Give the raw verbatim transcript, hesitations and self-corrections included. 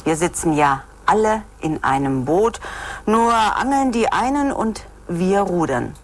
Wir sitzen ja alle in einem Boot, nur angeln die einen und wir rudern.